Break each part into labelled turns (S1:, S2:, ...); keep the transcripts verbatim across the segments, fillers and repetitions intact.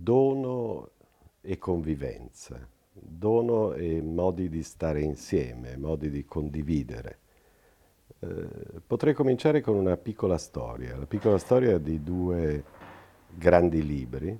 S1: dono e convivenza, dono e modi di stare insieme, modi di condividere. Eh, Potrei cominciare con una piccola storia, la piccola storia di due grandi libri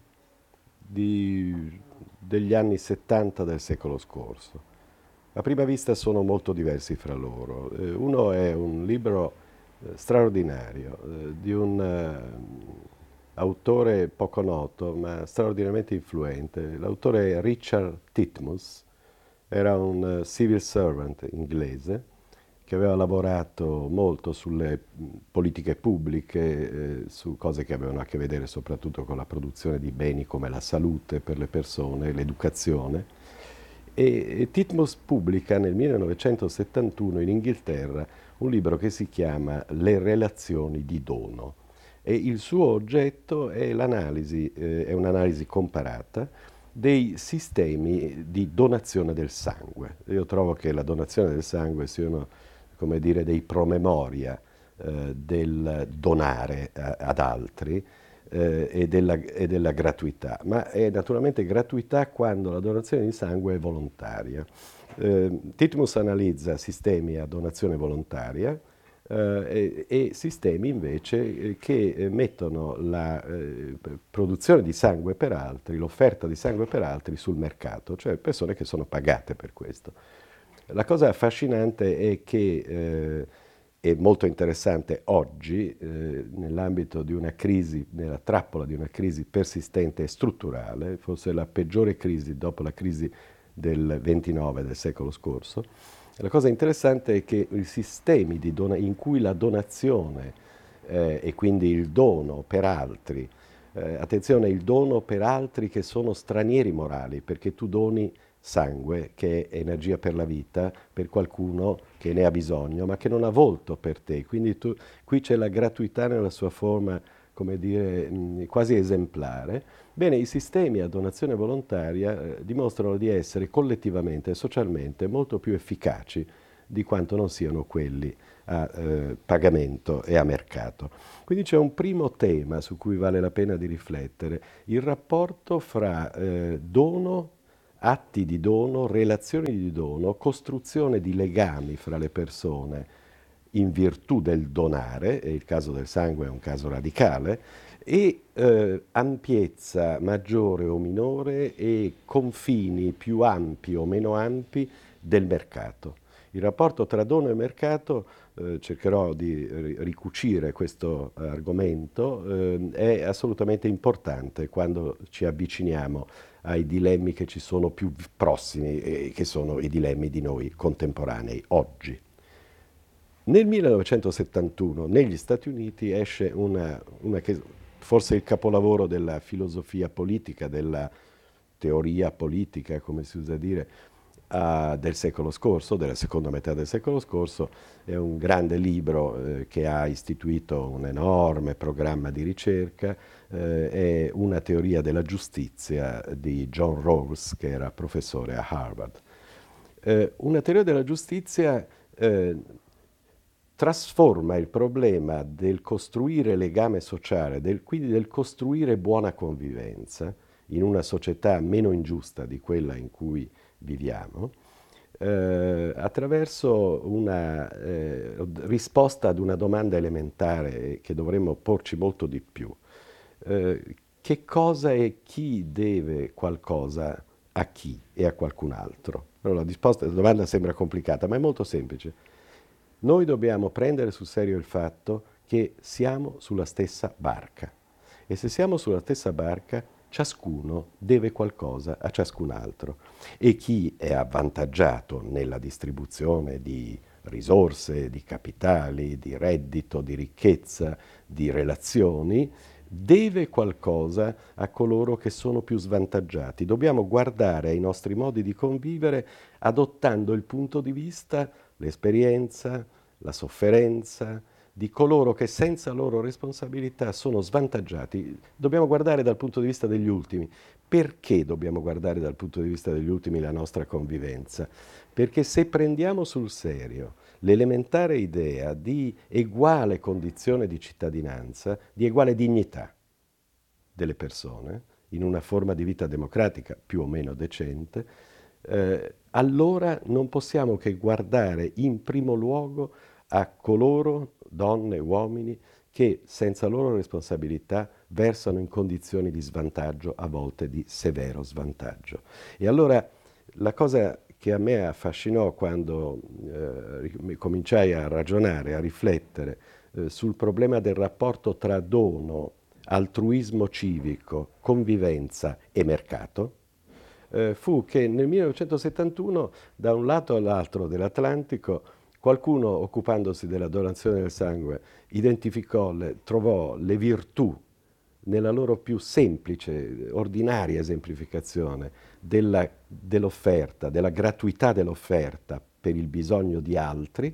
S1: di- degli anni settanta del secolo scorso. A prima vista sono molto diversi fra loro. Eh, uno è un libro eh, straordinario eh, di un eh, autore poco noto ma straordinariamente influente. L'autore è Richard Titmuss, era un eh, civil servant inglese che aveva lavorato molto sulle mh, politiche pubbliche, eh, su cose che avevano a che vedere soprattutto con la produzione di beni come la salute per le persone, l'educazione. E, e Titmuss pubblica nel millenovecentosettantuno in Inghilterra un libro che si chiama Le relazioni di dono e il suo oggetto è l'analisi, eh, è un'analisi comparata dei sistemi di donazione del sangue. Io trovo che la donazione del sangue sia uno, come dire, dei promemoria eh, del donare a- ad altri eh, e, della, e della gratuità, ma è naturalmente gratuità quando la donazione di sangue è volontaria. Eh, Titmus analizza sistemi a donazione volontaria eh, e, e sistemi invece eh, che eh, mettono la eh, produzione di sangue per altri, l'offerta di sangue per altri sul mercato, cioè persone che sono pagate per questo. La cosa affascinante è che eh, è molto interessante oggi, eh, nell'ambito di una crisi, nella trappola di una crisi persistente e strutturale, forse la peggiore crisi dopo la crisi del ventinove del secolo scorso. La cosa interessante è che i sistemi di dona- in cui la donazione eh, e quindi il dono per altri, eh, attenzione, il dono per altri che sono stranieri morali, perché tu doni sangue, che è energia per la vita, per qualcuno che ne ha bisogno, ma che non ha volto per te. Quindi tu, qui c'è la gratuità nella sua forma, come dire, mh, quasi esemplare. Bene, i sistemi a donazione volontaria eh, dimostrano di essere collettivamente e socialmente molto più efficaci di quanto non siano quelli a eh, pagamento e a mercato. Quindi c'è un primo tema su cui vale la pena di riflettere, il rapporto fra eh, dono, atti di dono, relazioni di dono, costruzione di legami fra le persone in virtù del donare, e il caso del sangue è un caso radicale, e eh, ampiezza maggiore o minore e confini più ampi o meno ampi del mercato. Il rapporto tra dono e mercato, eh, cercherò di ri- ricucire questo argomento, eh, è assolutamente importante quando ci avviciniamo ai dilemmi che ci sono più prossimi e che sono i dilemmi di noi contemporanei oggi. Nel millenovecentosettantuno negli Stati Uniti esce una, una che forse è il capolavoro della filosofia politica, della teoria politica, come si usa dire, ah, del secolo scorso, della seconda metà del secolo scorso. È un grande libro eh, che ha istituito un enorme programma di ricerca, eh, è una teoria della giustizia di John Rawls, che era professore a Harvard. Eh, una teoria della giustizia eh, trasforma il problema del costruire legame sociale, del, quindi del costruire buona convivenza in una società meno ingiusta di quella in cui viviamo, eh, attraverso una eh, risposta ad una domanda elementare che dovremmo porci molto di più. Eh, che cosa e chi deve qualcosa a chi e a qualcun altro? Allora, la, risposta, la domanda sembra complicata, ma è molto semplice. Noi dobbiamo prendere sul serio il fatto che siamo sulla stessa barca e se siamo sulla stessa barca, ciascuno deve qualcosa a ciascun altro e chi è avvantaggiato nella distribuzione di risorse, di capitali, di reddito, di ricchezza, di relazioni, deve qualcosa a coloro che sono più svantaggiati. Dobbiamo guardare ai nostri modi di convivere adottando il punto di vista, l'esperienza, la sofferenza di coloro che senza loro responsabilità sono svantaggiati. Dobbiamo guardare dal punto di vista degli ultimi. Perché dobbiamo guardare dal punto di vista degli ultimi la nostra convivenza? Perché se prendiamo sul serio l'elementare idea di eguale condizione di cittadinanza, di eguale dignità delle persone, in una forma di vita democratica più o meno decente, eh, allora non possiamo che guardare in primo luogo a coloro, donne e uomini, che senza loro responsabilità versano in condizioni di svantaggio, a volte di severo svantaggio. E allora la cosa che a me affascinò quando eh, cominciai a ragionare, a riflettere eh, sul problema del rapporto tra dono, altruismo civico, convivenza e mercato, eh, fu che nel millenovecentosettantuno, da un lato all'altro dell'Atlantico, qualcuno, occupandosi della donazione del sangue, identificò, le, trovò le virtù nella loro più semplice, ordinaria esemplificazione della, dell'offerta, della gratuità dell'offerta per il bisogno di altri,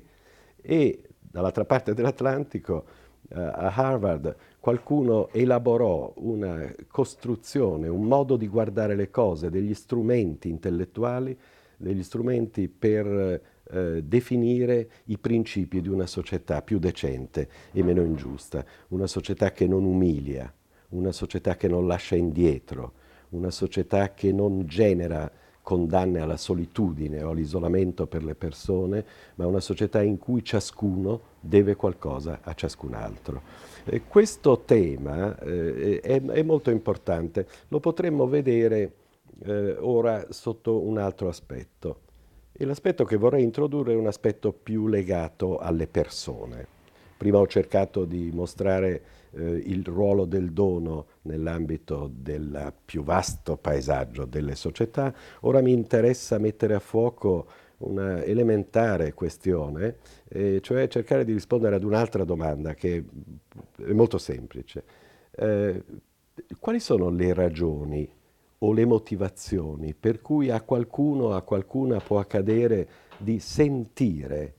S1: e dall'altra parte dell'Atlantico, eh, a Harvard, qualcuno elaborò una costruzione, un modo di guardare le cose, degli strumenti intellettuali, degli strumenti per eh, definire i principi di una società più decente e meno ingiusta, una società che non umilia, una società che non lascia indietro, una società che non genera condanne alla solitudine o all'isolamento per le persone, ma una società in cui ciascuno deve qualcosa a ciascun altro. Eh, questo tema eh, è, è molto importante, lo potremmo vedere eh, ora sotto un altro aspetto. E l'aspetto che vorrei introdurre è un aspetto più legato alle persone. Prima ho cercato di mostrare eh, il ruolo del dono nell'ambito del più vasto paesaggio delle società, ora mi interessa mettere a fuoco una elementare questione, eh, cioè cercare di rispondere ad un'altra domanda che è molto semplice. Eh, quali sono le ragioni o le motivazioni per cui a qualcuno o a qualcuna può accadere di sentire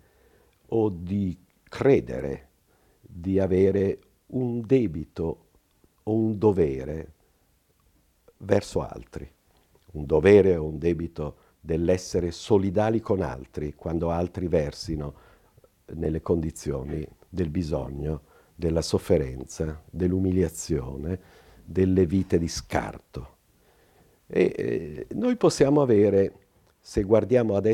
S1: o di credere di avere un debito o un dovere verso altri, un dovere o un debito dell'essere solidali con altri quando altri versino nelle condizioni del bisogno, della sofferenza, dell'umiliazione, delle vite di scarto. E eh, noi possiamo avere, se guardiamo adesso,